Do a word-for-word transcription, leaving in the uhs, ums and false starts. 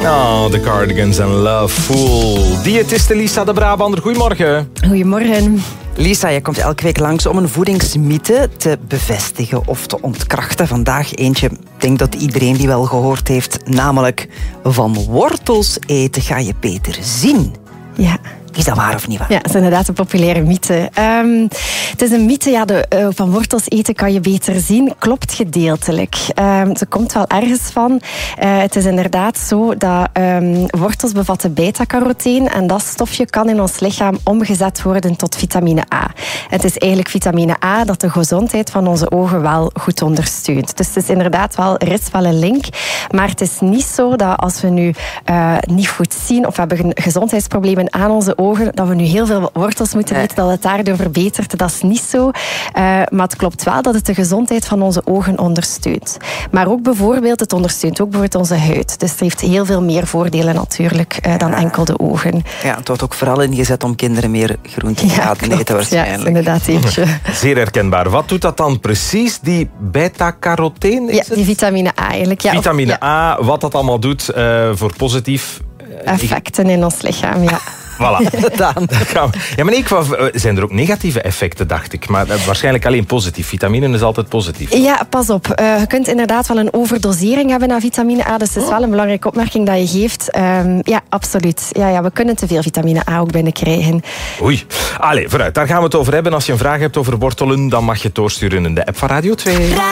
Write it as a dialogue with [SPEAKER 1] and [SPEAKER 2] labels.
[SPEAKER 1] Oh, de Cardigans en Love Fool. Diëtiste Lisa de Brabander, goedemorgen.
[SPEAKER 2] Goedemorgen.
[SPEAKER 3] Lisa, je komt elke week langs om een voedingsmythe te bevestigen of te ontkrachten. Vandaag eentje, ik denk dat iedereen die wel gehoord heeft, namelijk van wortels eten ga je beter zien.
[SPEAKER 2] Ja.
[SPEAKER 3] Is dat waar of niet waar?
[SPEAKER 2] Ja, dat is inderdaad een populaire mythe. Um, het is een mythe, ja, de, uh, van wortels eten kan je beter zien. Klopt gedeeltelijk. Um, ze komt wel ergens van. Uh, het is inderdaad zo dat um, wortels bevatten beta-caroteen en dat stofje kan in ons lichaam omgezet worden tot vitamine A. Het is eigenlijk vitamine A dat de gezondheid van onze ogen wel goed ondersteunt. Dus het is inderdaad wel, er is wel een link. Maar het is niet zo dat als we nu uh, niet goed zien of we hebben gezondheidsproblemen aan onze ogen, dat we nu heel veel wortels moeten eten, dat het daardoor verbetert. Dat is niet zo. Uh, maar het klopt wel dat het de gezondheid van onze ogen ondersteunt. Maar ook bijvoorbeeld, het ondersteunt ook bijvoorbeeld onze huid. Dus het heeft heel veel meer voordelen natuurlijk uh, dan enkel de ogen.
[SPEAKER 3] Ja, het wordt ook vooral ingezet om kinderen meer groenten te laten
[SPEAKER 2] ja,
[SPEAKER 3] eten waarschijnlijk.
[SPEAKER 2] Ja, inderdaad eentje.
[SPEAKER 1] Zeer herkenbaar. Wat doet dat dan precies, die beta-caroteen?
[SPEAKER 2] Ja, die vitamine A eigenlijk. Ja,
[SPEAKER 1] vitamine
[SPEAKER 2] of, ja.
[SPEAKER 1] A, wat dat allemaal doet uh, voor positief...
[SPEAKER 2] Uh, effecten in ons lichaam, ja.
[SPEAKER 1] Voilà. Ja, maar nee, zijn er ook negatieve effecten, dacht ik. Maar waarschijnlijk alleen positief. Vitamine is altijd positief.
[SPEAKER 2] Ja, pas op. Uh, je kunt inderdaad wel een overdosering hebben aan vitamine A. Dus het is wel een belangrijke opmerking dat je geeft. Um, ja, absoluut. Ja, ja, we kunnen te veel vitamine A ook binnenkrijgen.
[SPEAKER 1] Oei. Allee, vooruit. Daar gaan we het over hebben. Als je een vraag hebt over wortelen, dan mag je het doorsturen in de app van Radio twee.